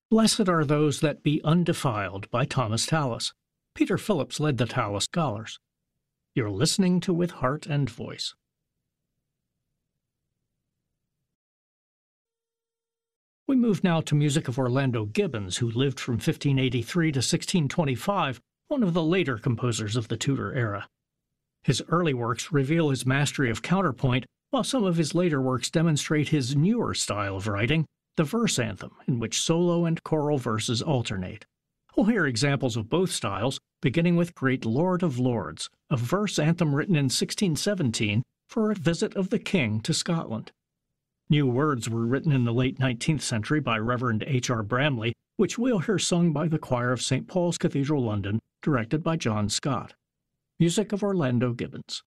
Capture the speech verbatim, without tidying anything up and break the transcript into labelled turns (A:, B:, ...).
A: Blessed are those that be undefiled by Thomas Tallis. Peter Phillips led the Tallis Scholars. You're listening to With Heart and Voice. We move now to music of Orlando Gibbons, who lived from fifteen eighty-three to sixteen twenty-five, one of the later composers of the Tudor era. His early works reveal his mastery of counterpoint, while some of his later works demonstrate his newer style of writing, the verse anthem, in which solo and choral verses alternate. We'll hear examples of both styles, beginning with Great Lord of Lords, a verse anthem written in sixteen seventeen for a visit of the king to Scotland. New words were written in the late nineteenth century by Reverend H R Bramley, which we'll hear sung by the choir of Saint Paul's Cathedral, London, directed by John Scott. Music of Orlando Gibbons.